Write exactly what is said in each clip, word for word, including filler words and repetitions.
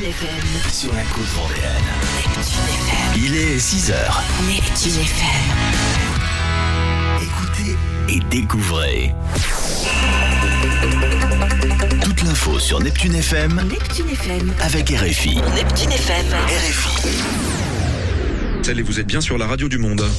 F M. Sur la côte vendéenne. Neptune F M. Il est six heures. Neptune F M. Écoutez et découvrez. Toute l'info sur Neptune F M. Neptune F M. Avec R F I. Neptune F M. R F I. Salut, vous êtes bien sur la radio du monde.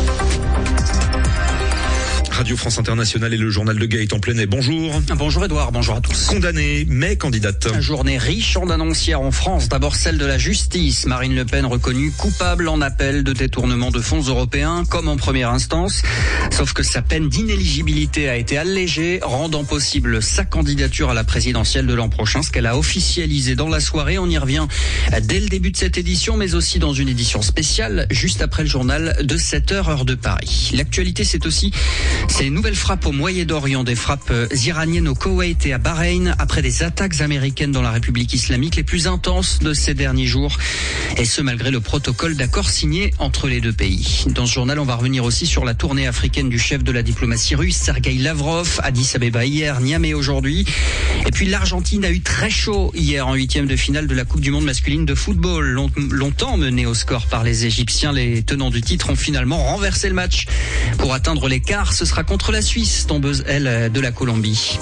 Radio France Internationale et le journal de Gaëtan Plenet. Bonjour. Bonjour Edouard, bonjour à tous. Condamnée, mais candidate. Une journée riche en annonces hier en France. D'abord celle de la justice. Marine Le Pen reconnue coupable en appel de détournement de fonds européens, comme en première instance. Sauf que sa peine d'inéligibilité a été allégée, rendant possible sa candidature à la présidentielle de l'an prochain, ce qu'elle a officialisé dans la soirée. On y revient dès le début de cette édition, mais aussi dans une édition spéciale, juste après le journal de sept heures, heure de Paris. L'actualité, c'est aussi ces nouvelles frappes au Moyen-Orient, des frappes iraniennes au Koweït et à Bahreïn, après des attaques américaines dans la République islamique les plus intenses de ces derniers jours. Et ce, malgré le protocole d'accord signé entre les deux pays. Dans ce journal, on va revenir aussi sur la tournée africaine du chef de la diplomatie russe, Sergueï Lavrov, Addis Abeba hier, Niamey aujourd'hui. Et puis l'Argentine a eu très chaud hier en huitième de finale de la Coupe du Monde masculine de football. Long- longtemps menée au score par les Égyptiens, les tenants du titre ont finalement renversé le match pour atteindre l'écart. Ce sera contre la Suisse, tombeuse elle de la Colombie.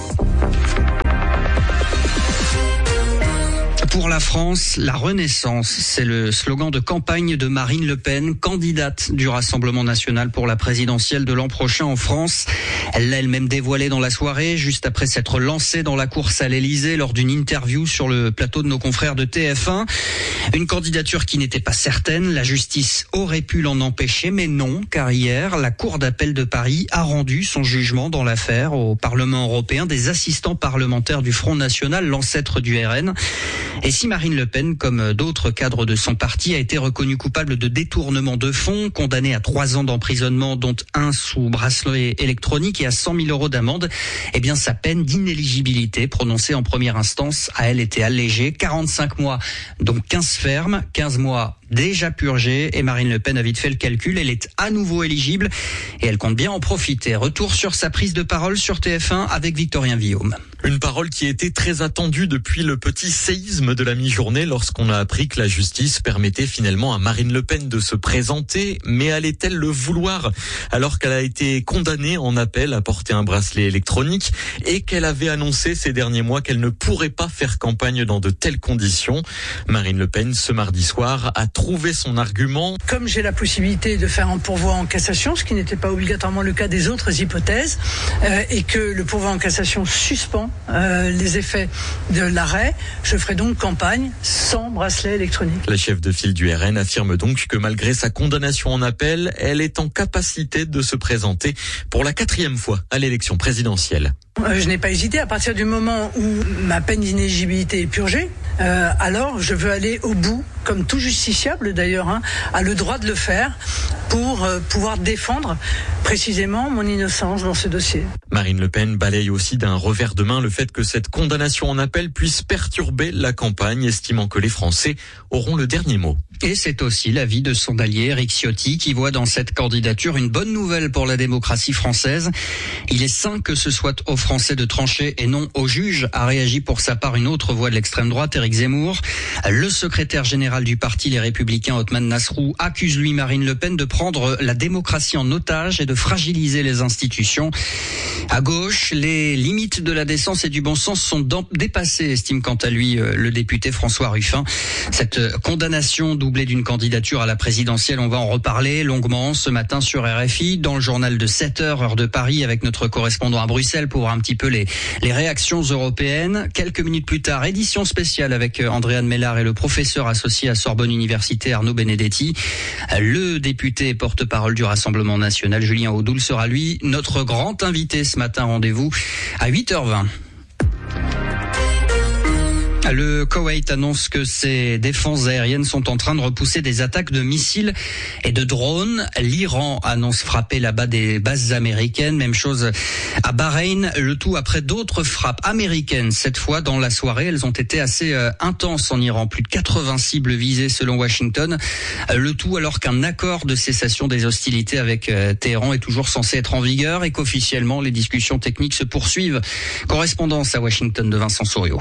Pour la France, la renaissance, c'est le slogan de campagne de Marine Le Pen, candidate du Rassemblement national pour la présidentielle de l'an prochain en France. Elle l'a elle-même dévoilé dans la soirée, juste après s'être lancée dans la course à l'Elysée lors d'une interview sur le plateau de nos confrères de T F un. Une candidature qui n'était pas certaine, la justice aurait pu l'en empêcher, mais non, car hier, la Cour d'appel de Paris a rendu son jugement dans l'affaire au Parlement européen des assistants parlementaires du Front National, l'ancêtre du R N. Et si Marine Le Pen, comme d'autres cadres de son parti, a été reconnue coupable de détournement de fonds, condamnée à trois ans d'emprisonnement, dont un sous bracelet électronique et à cent mille euros d'amende, eh bien sa peine d'inéligibilité prononcée en première instance a elle été allégée, quarante-cinq mois, donc quinze fermes, quinze mois déjà purgés, et Marine Le Pen a vite fait le calcul, elle est à nouveau éligible et elle compte bien en profiter. Retour sur sa prise de parole sur T F un avec Victorien Villaume. Une parole qui était très attendue depuis le petit séisme de la mi-journée lorsqu'on a appris que la justice permettait finalement à Marine Le Pen de se présenter. Mais allait-elle le vouloir alors qu'elle a été condamnée en appel à porter un bracelet électronique et qu'elle avait annoncé ces derniers mois qu'elle ne pourrait pas faire campagne dans de telles conditions? Marine Le Pen, ce mardi soir, a trouvé son argument. Comme j'ai la possibilité de faire un pourvoi en cassation, ce qui n'était pas obligatoirement le cas des autres hypothèses, euh, et que le pourvoi en cassation suspend euh, les effets de l'arrêt, je ferai donc campagne sans bracelet électronique. La chef de file du R N affirme donc que malgré sa condamnation en appel, elle est en capacité de se présenter pour la quatrième fois à l'élection présidentielle. Euh, je n'ai pas hésité. À partir du moment où ma peine d'inéligibilité est purgée, euh, alors je veux aller au bout, comme tout justiciable d'ailleurs, hein, a le droit de le faire pour euh, pouvoir défendre précisément mon innocence dans ce dossier. Marine Le Pen balaye aussi d'un revers de main le fait que cette condamnation en appel puisse perturber la campagne, estimant que les Français auront le dernier mot. Et c'est aussi l'avis de son allié Éric Ciotti qui voit dans cette candidature une bonne nouvelle pour la démocratie française. Il est sain que ce soit aux Français de trancher et non aux juges, a réagi pour sa part une autre voix de l'extrême droite, Éric Zemmour. Le secrétaire général du parti Les Républicains, Othman Nasrou, accuse lui Marine Le Pen de prendre la démocratie en otage et de fragiliser les institutions. À gauche, les limites de la décence et du bon sens sont dépassées, estime quant à lui le député François Ruffin. Cette condamnation doublée d'une candidature à la présidentielle, on va en reparler longuement ce matin sur R F I, dans le journal de sept heures, heure de Paris, avec notre correspondant à Bruxelles pour voir un petit peu les, les réactions européennes. Quelques minutes plus tard, édition spéciale avec Andréane Mellard et le professeur associé à Sorbonne Université Arnaud Benedetti. Le député porte-parole du Rassemblement national, Julien Audoul, sera lui notre grand invité ce matin. Rendez-vous à huit heures vingt. Le Koweït annonce que ses défenses aériennes sont en train de repousser des attaques de missiles et de drones. L'Iran annonce frapper là-bas des bases américaines. Même chose à Bahreïn. Le tout après d'autres frappes américaines. Cette fois, dans la soirée, elles ont été assez euh, intenses en Iran. Plus de quatre-vingts cibles visées selon Washington. Le tout alors qu'un accord de cessation des hostilités avec euh, Téhéran est toujours censé être en vigueur et qu'officiellement, les discussions techniques se poursuivent. Correspondance à Washington de Vincent Souriau.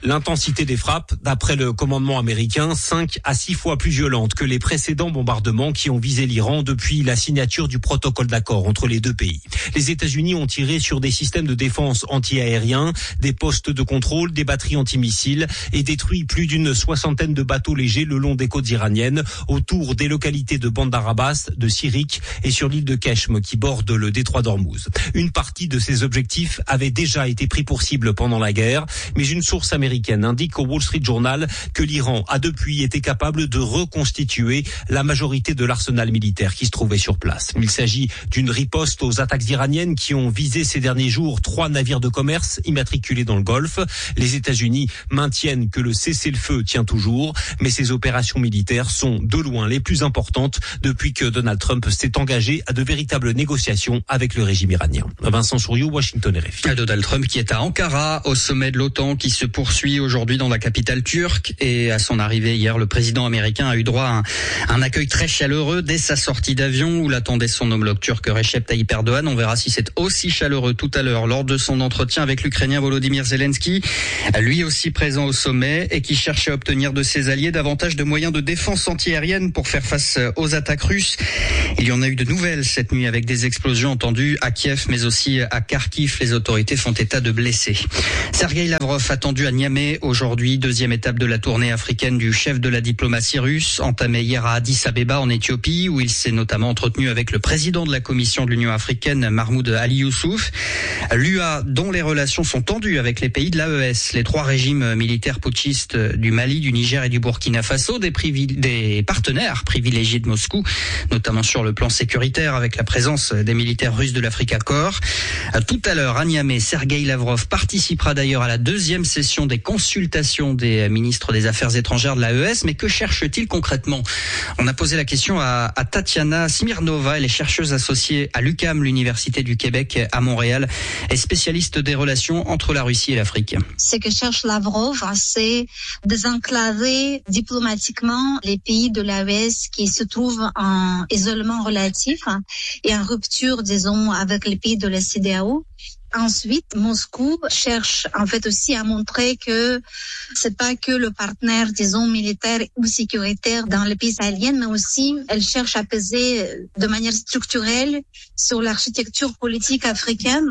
L'intensité des frappes, d'après le commandement américain, cinq à six fois plus violente que les précédents bombardements qui ont visé l'Iran depuis la signature du protocole d'accord entre les deux pays. Les États-Unis ont tiré sur des systèmes de défense anti-aériens, des postes de contrôle, des batteries antimissiles et détruit plus d'une soixantaine de bateaux légers le long des côtes iraniennes, autour des localités de Bandar Abbas, de Sirik et sur l'île de Keshm qui borde le détroit d'Ormuz. Une partie de ces objectifs avait déjà été pris pour cible pendant la guerre, mais une source américaine indique au Wall Street Journal que l'Iran a depuis été capable de reconstituer la majorité de l'arsenal militaire qui se trouvait sur place. Il s'agit d'une riposte aux attaques iraniennes qui ont visé ces derniers jours trois navires de commerce immatriculés dans le Golfe. Les États-Unis maintiennent que le cessez-le-feu tient toujours, mais ces opérations militaires sont de loin les plus importantes depuis que Donald Trump s'est engagé à de véritables négociations avec le régime iranien. Vincent Souriau, Washington R F I. Donald Trump qui est à Ankara au sommet de l'OTAN qui se poursuit aujourd'hui dans la capitale turque, et à son arrivée hier, le président américain a eu droit à un, un accueil très chaleureux dès sa sortie d'avion où l'attendait son homologue turc Recep Tayyip Erdogan. On verra si c'est aussi chaleureux tout à l'heure lors de son entretien avec l'Ukrainien Volodymyr Zelensky, lui aussi présent au sommet et qui cherche à obtenir de ses alliés davantage de moyens de défense antiaérienne pour faire face aux attaques russes. Il y en a eu de nouvelles cette nuit avec des explosions entendues à Kiev mais aussi à Kharkiv. Les autorités font état de blessés. Sergueï Lavrov attendu à Niamey aujourd'hui, deuxième étape de la tournée africaine du chef de la diplomatie russe, entamée hier à Addis Abeba en Éthiopie, où il s'est notamment entretenu avec le président de la Commission de l'Union africaine, Mahmoud Ali Youssouf. L'U A, dont les relations sont tendues avec les pays de l'A E S, les trois régimes militaires putschistes du Mali, du Niger et du Burkina Faso, des, privil- des partenaires privilégiés de Moscou, notamment sur le plan sécuritaire avec la présence des militaires russes de l'Africa Corps. Tout à l'heure, à Niamey, Sergueï Lavrov participera d'ailleurs à la deuxième session des consultations des ministres des Affaires étrangères de l'A E S. Mais que cherche-t-il concrètement ? On a posé la question à, à Tatiana Smirnova, elle est chercheuse associée à l'U Q A M, l'Université du Québec à Montréal, et spécialiste des relations entre la Russie et l'Afrique. Ce que cherche Lavrov, c'est désenclaver diplomatiquement les pays de l'A E S qui se trouvent en isolement relatif et en rupture, disons, avec les pays de la C D A O. Ensuite, Moscou cherche en fait aussi à montrer que c'est pas que le partenaire, disons, militaire ou sécuritaire dans les pays sahéliens, mais aussi elle cherche à peser de manière structurelle sur l'architecture politique africaine.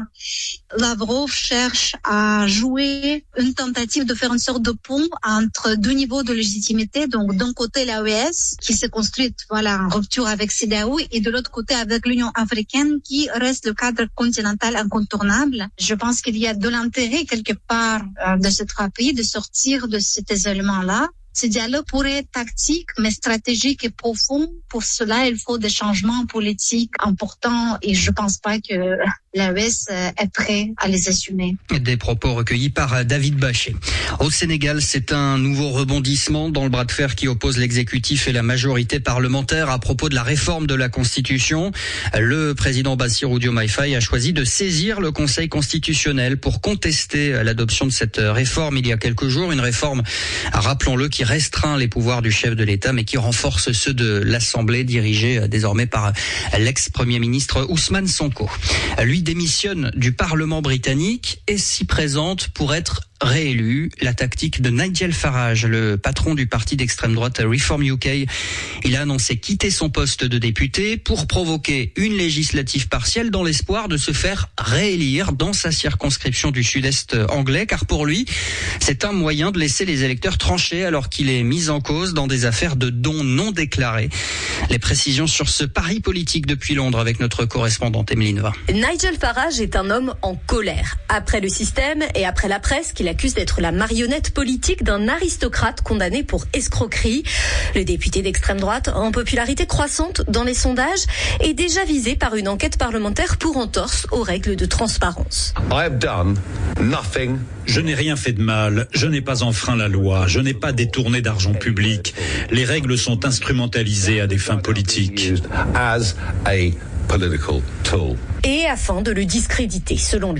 Lavrov cherche à jouer une tentative de faire une sorte de pont entre deux niveaux de légitimité. Donc, d'un côté, l'A E S, qui s'est construite, voilà, en rupture avec C D A O, et de l'autre côté, avec l'Union africaine, qui reste le cadre continental incontournable. Je pense qu'il y a de l'intérêt quelque part euh, de ces trois pays de sortir de cet isolement-là. Ce dialogue pourrait être tactique, mais stratégique et profond. Pour cela, il faut des changements politiques importants et je pense pas que l'A E S est prêt à les assumer. Des propos recueillis par David Bachet. Au Sénégal, c'est un nouveau rebondissement dans le bras de fer qui oppose l'exécutif et la majorité parlementaire à propos de la réforme de la Constitution. Le président Bassirou Diomaye Faye a choisi de saisir le Conseil constitutionnel pour contester l'adoption de cette réforme il y a quelques jours. Une réforme, rappelons-le, qui restreint les pouvoirs du chef de l'État mais qui renforce ceux de l'Assemblée dirigée désormais par l'ex-premier ministre Ousmane Sonko. Lui démissionne du Parlement britannique et s'y présente pour être réélu. La tactique de Nigel Farage, le patron du parti d'extrême droite Reform U K. Il a annoncé quitter son poste de député pour provoquer une législative partielle dans l'espoir de se faire réélire dans sa circonscription du sud-est anglais, car pour lui, c'est un moyen de laisser les électeurs trancher alors qu'il est mis en cause dans des affaires de dons non déclarés. Les précisions sur ce pari politique depuis Londres avec notre correspondante Emeline Va. Nigel Farage est un homme en colère. Après le système et après la presse qu'il accuse d'être la marionnette politique d'un aristocrate condamné pour escroquerie. Le député d'extrême droite, en popularité croissante dans les sondages, est déjà visé par une enquête parlementaire pour entorse aux règles de transparence. I have done nothing. Je n'ai rien fait de mal, je n'ai pas enfreint la loi, je n'ai pas détourné d'argent public. Les règles sont instrumentalisées à des fins politiques. As a political tool. Et afin de le discréditer, selon lui.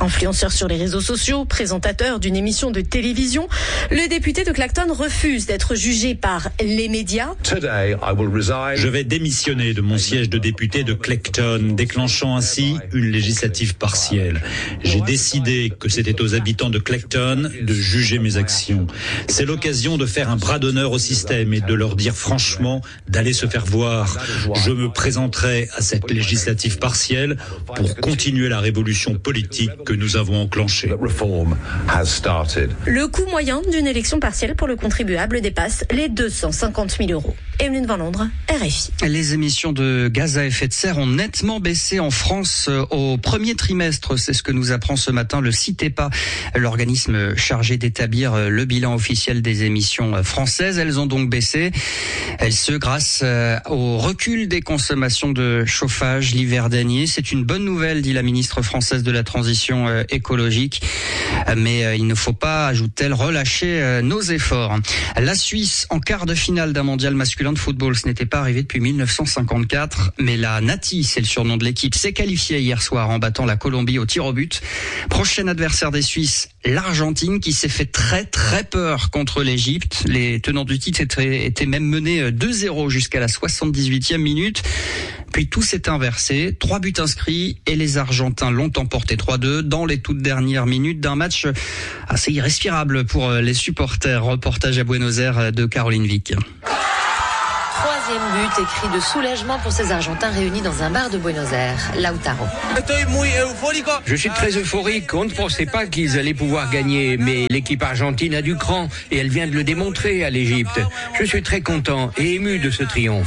Influenceur sur les réseaux sociaux, présentateur d'une émission de télévision, le député de Clacton refuse d'être jugé par les médias. Je vais démissionner de mon siège de député de Clacton, déclenchant ainsi une législative partielle. J'ai décidé que c'était aux habitants de Clacton de juger mes actions. C'est l'occasion de faire un bras d'honneur au système et de leur dire franchement d'aller se faire voir. Je me présenterai à cette législative partielle pour continuer la révolution politique que nous avons enclenchée. Le coût moyen d'une élection partielle pour le contribuable dépasse les deux cent cinquante mille euros. Emeline Van Londres, R F I. Les émissions de gaz à effet de serre ont nettement baissé en France au premier trimestre. C'est ce que nous apprend ce matin le CITEPA, l'organisme chargé d'établir le bilan officiel des émissions françaises. Elles ont donc baissé. Elles se grâce au recul des consommations de chauffage l'hiver dernier. C'est une bonne nouvelle, dit la ministre française de la transition écologique. Mais il ne faut pas, ajoute-t-elle, relâcher nos efforts. La Suisse en quart de finale d'un mondial masculin de football, ce n'était pas arrivé depuis mille neuf cent cinquante-quatre, mais la Nati, c'est le surnom de l'équipe, s'est qualifiée hier soir en battant la Colombie au tir au but. Prochain adversaire des Suisses, l'Argentine, qui s'est fait très très peur contre l'Égypte. Les tenants du titre étaient, étaient même menés deux zéro jusqu'à la soixante-dix-huitième minute. Puis tout s'est inversé, trois buts inscrits et les Argentins l'ont emporté trois deux dans les toutes dernières minutes d'un match assez irrespirable pour les supporters. Reportage à Buenos Aires de Caroline Vic. Troisième but et cri de soulagement pour ces Argentins réunis dans un bar de Buenos Aires. Lautaro. Je suis très euphorique. On ne pensait pas qu'ils allaient pouvoir gagner, mais l'équipe argentine a du cran et elle vient de le démontrer à l'Égypte. Je suis très content et ému de ce triomphe.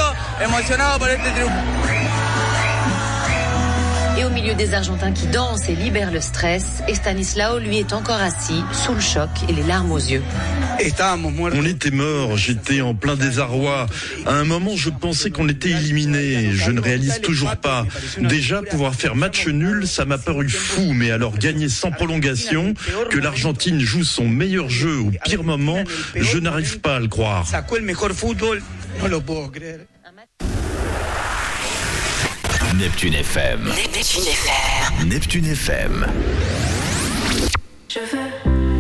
Et au milieu des Argentins qui dansent et libèrent le stress, Estanislao, lui, est encore assis, sous le choc et les larmes aux yeux. On était morts, j'étais en plein désarroi. À un moment, je pensais qu'on était éliminés. Je ne réalise toujours pas. Déjà, pouvoir faire match nul, ça m'a paru fou. Mais alors, gagner sans prolongation, que l'Argentine joue son meilleur jeu au pire moment, je n'arrive pas à le croire. Neptune F M. Neptune F M. Neptune F M. Je veux